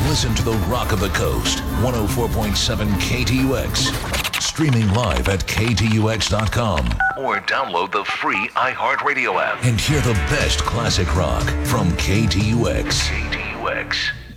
Listen to the Rock of the Coast, 104.7 KTUX. Streaming live at ktux.com. Or download the free iHeartRadio app. And hear the best classic rock from KTUX. KTUX.